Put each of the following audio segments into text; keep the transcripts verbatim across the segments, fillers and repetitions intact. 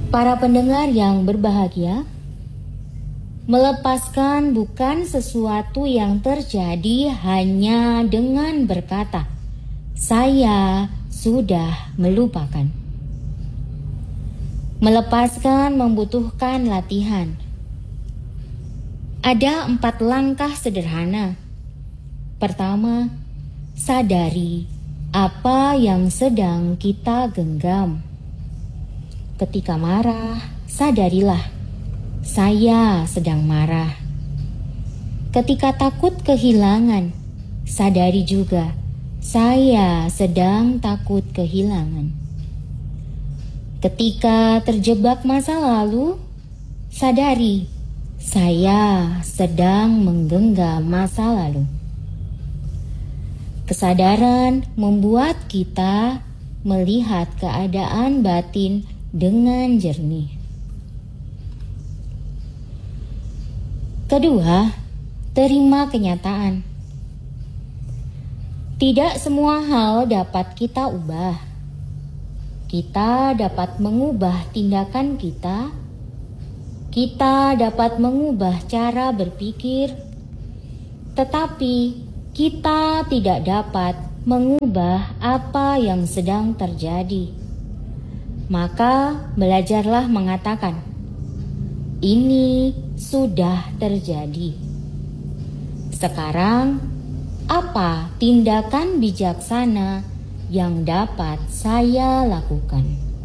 Para pendengar yang berbahagia, melepaskan bukan sesuatu yang terjadi hanya dengan berkata, "Saya sudah melupakan." Melepaskan membutuhkan latihan. Ada empat langkah sederhana. Pertama, sadari apa yang sedang kita genggam. Ketika marah, sadarilah saya sedang marah. Ketika takut kehilangan, sadari juga saya sedang takut kehilangan. Ketika terjebak masa lalu, sadari saya sedang menggenggam masa lalu. Kesadaran membuat kita melihat keadaan batin dengan jernih. Kedua, terima kenyataan. Tidak semua hal dapat kita ubah. Kita dapat mengubah tindakan kita. Kita dapat mengubah cara berpikir. Tetapi kita tidak dapat mengubah apa yang sedang terjadi. Maka belajarlah mengatakan, "Ini sudah terjadi. Sekarang, apa tindakan bijaksana yang dapat saya lakukan?"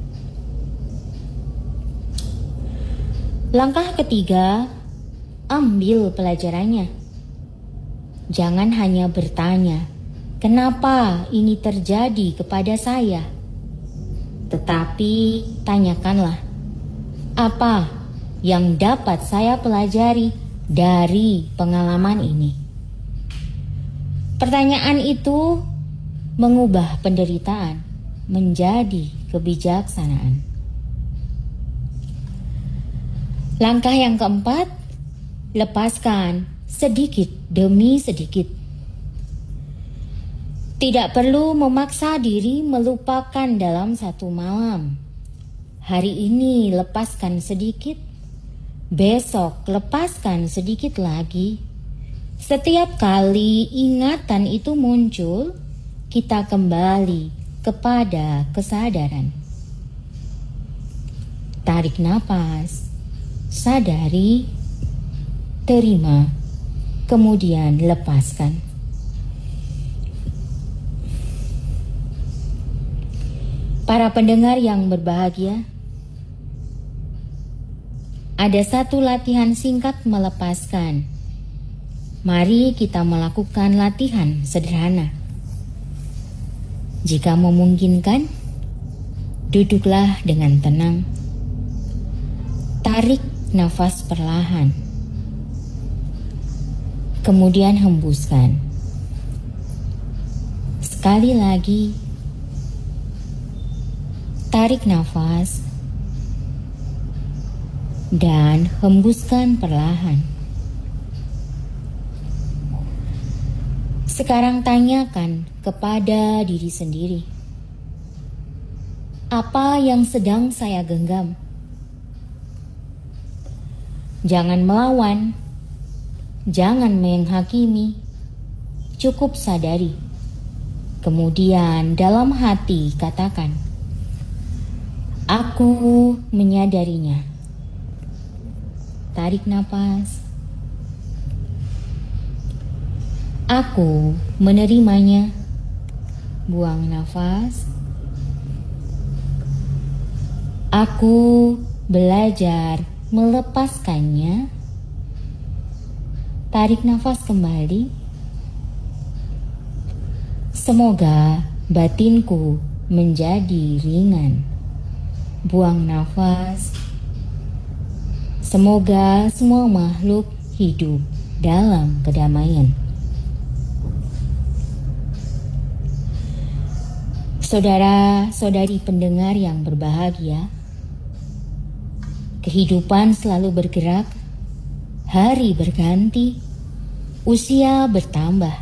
Langkah ketiga, ambil pelajarannya. Jangan hanya bertanya, "Kenapa ini terjadi kepada saya?" Tetapi tanyakanlah, "Apa yang dapat saya pelajari dari pengalaman ini?" Pertanyaan itu mengubah penderitaan menjadi kebijaksanaan. Langkah yang keempat, lepaskan sedikit demi sedikit. Tidak perlu memaksa diri melupakan dalam satu malam. Hari ini lepaskan sedikit, besok lepaskan sedikit lagi. Setiap kali ingatan itu muncul, kita kembali kepada kesadaran. Tarik napas, sadari, terima, kemudian lepaskan. Para pendengar yang berbahagia, ada satu latihan singkat melepaskan. Mari kita melakukan latihan sederhana. Jika memungkinkan, duduklah dengan tenang. Tarik nafas perlahan. Kemudian hembuskan. Sekali lagi. Tarik nafas. Dan hembuskan perlahan. Sekarang tanyakan kepada diri sendiri, apa yang sedang saya genggam? Jangan melawan, jangan menghakimi, cukup sadari. Kemudian dalam hati katakan, "Aku menyadarinya." Tarik napas. Aku menerimanya. Buang nafas. Aku belajar melepaskannya. Tarik nafas kembali. Semoga batinku menjadi ringan. Buang nafas. Semoga semua makhluk hidup dalam kedamaian. Saudara-saudari pendengar yang berbahagia, kehidupan selalu bergerak, hari berganti, usia bertambah,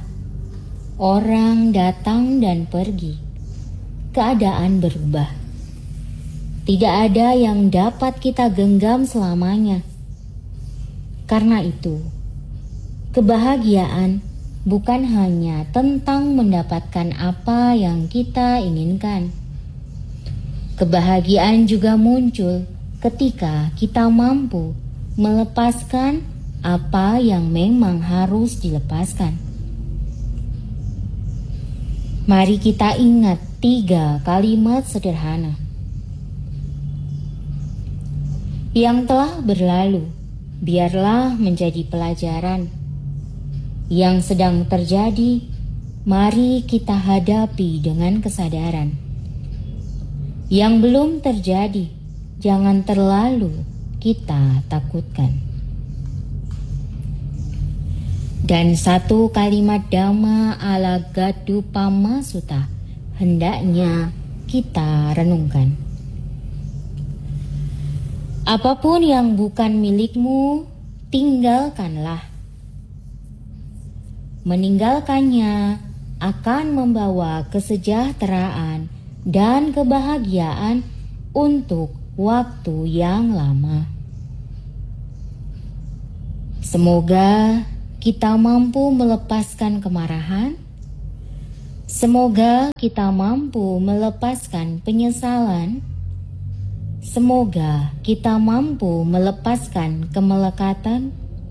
orang datang dan pergi, keadaan berubah. tidak ada yang dapat kita genggam selamanya. Karena itu, kebahagiaan bukan hanya tentang mendapatkan apa yang kita inginkan. Kebahagiaan juga muncul ketika kita mampu melepaskan apa yang memang harus dilepaskan. Mari kita ingat tiga kalimat sederhana yang telah berlalu. Biarlah menjadi pelajaran. Yang sedang terjadi, mari kita hadapi dengan kesadaran. Yang belum terjadi, jangan terlalu kita takutkan. Dan satu kalimat Dhamma ala Gaddupama Sutta hendaknya kita renungkan. Apapun yang bukan milikmu, tinggalkanlah. Meninggalkannya akan membawa kesejahteraan dan kebahagiaan untuk waktu yang lama. Semoga kita mampu melepaskan kemarahan. Semoga kita mampu melepaskan penyesalan. Semoga kita mampu melepaskan kemelekatan.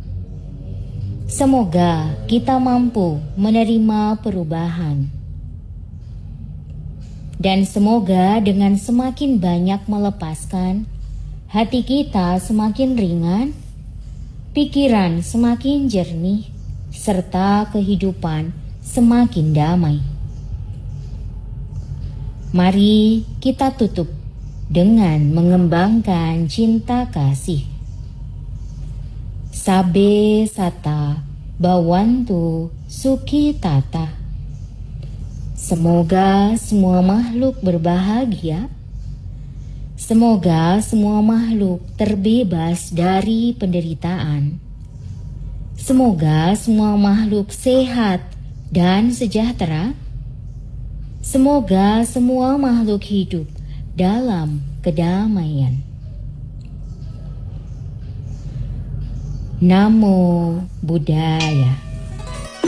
Semoga kita mampu menerima perubahan. Dan semoga dengan semakin banyak melepaskan, hati kita semakin ringan, pikiran semakin jernih, serta kehidupan semakin damai. Mari kita tutup dengan mengembangkan cinta kasih. Sabe sata bawantu suki tata. Semoga semua makhluk berbahagia. Semoga semua makhluk terbebas dari penderitaan. Semoga semua makhluk sehat dan sejahtera. Semoga semua makhluk hidup dalam kedamaian. Namo Buddhaya.